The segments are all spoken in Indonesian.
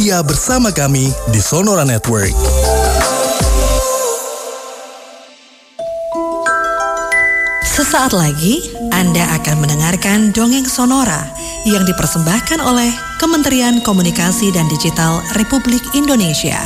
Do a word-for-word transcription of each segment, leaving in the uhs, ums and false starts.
setia bersama kami di Sonora Network. Sesaat lagi Anda akan mendengarkan Dongeng Sonora yang dipersembahkan oleh Kementerian Komunikasi dan Digital Republik Indonesia.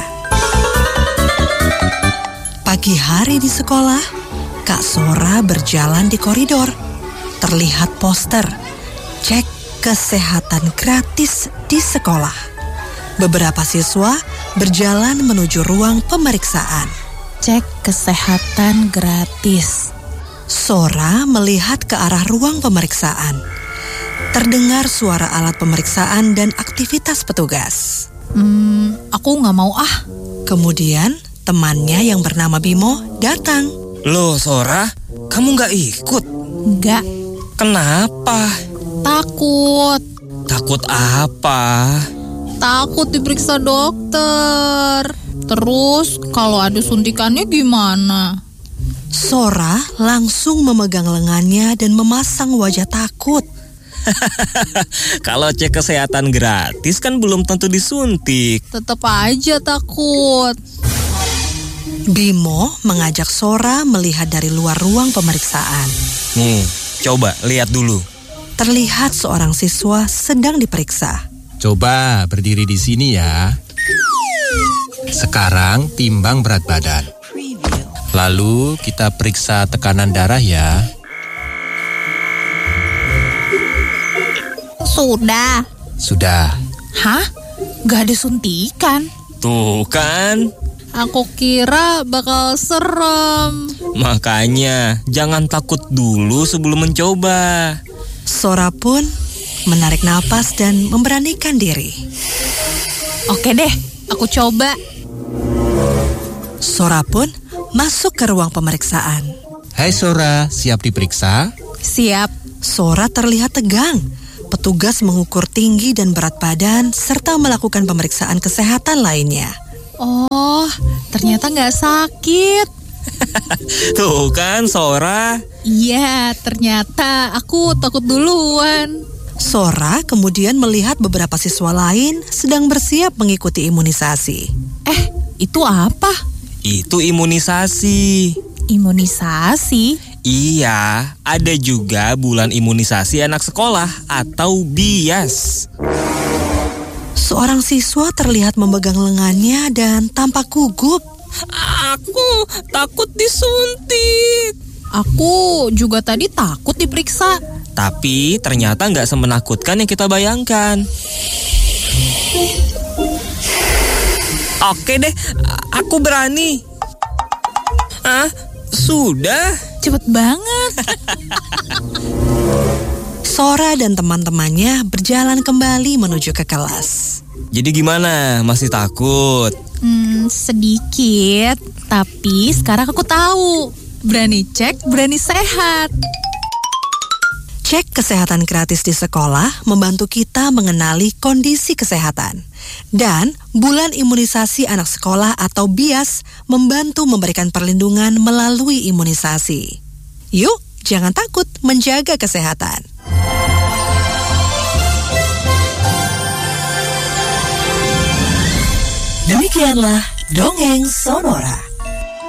Pagi hari di sekolah, Kak Sora berjalan di koridor. Terlihat poster, cek kesehatan gratis di sekolah. Beberapa siswa berjalan menuju ruang pemeriksaan. Cek kesehatan gratis. Sora melihat ke arah ruang pemeriksaan. Terdengar suara alat pemeriksaan dan aktivitas petugas. Hmm, aku nggak mau ah. Kemudian temannya yang bernama Bimo datang. Loh Sora, kamu nggak ikut? Nggak. Kenapa? Takut. Takut apa? Takut diperiksa dokter. Terus kalau ada suntikannya gimana? Sora langsung memegang lengannya dan memasang wajah takut. Kalau cek kesehatan gratis kan belum tentu disuntik. Tetap aja takut. Bimo mengajak Sora melihat dari luar ruang pemeriksaan. Nih, coba lihat dulu. Terlihat seorang siswa sedang diperiksa. Coba berdiri di sini ya. Sekarang timbang berat badan. Lalu kita periksa tekanan darah ya. Sudah. Sudah. Hah? Gak ada suntikan? Tuh kan. Aku kira bakal serem. Makanya jangan takut dulu sebelum mencoba. Sora pun menarik napas dan memberanikan diri. Oke deh, aku coba. Sora pun masuk ke ruang pemeriksaan. Hai Sora, siap diperiksa? Siap. Sora terlihat tegang. Petugas mengukur tinggi dan berat badan serta melakukan pemeriksaan kesehatan lainnya. Oh, ternyata nggak sakit. Tuh kan Sora. Iya, ternyata aku takut duluan. Sora kemudian melihat beberapa siswa lain sedang bersiap mengikuti imunisasi. Eh, itu apa? Itu imunisasi. Imunisasi? Iya, ada juga bulan imunisasi anak sekolah atau B I A S. Seorang siswa terlihat memegang lengannya dan tampak gugup. Aku takut disuntik. Aku juga tadi takut diperiksa. Tapi ternyata nggak semenakutkan yang kita bayangkan. Oke deh, aku berani. Ah, sudah. Cepet banget. Sora dan teman-temannya berjalan kembali menuju ke kelas. Jadi gimana? Masih takut? Hmm, sedikit. Tapi sekarang aku tahu. Berani cek, berani sehat. Cek kesehatan gratis di sekolah membantu kita mengenali kondisi kesehatan. Dan bulan imunisasi anak sekolah atau B I A S membantu memberikan perlindungan melalui imunisasi. Yuk, jangan takut menjaga kesehatan. Demikianlah Dongeng Sonora.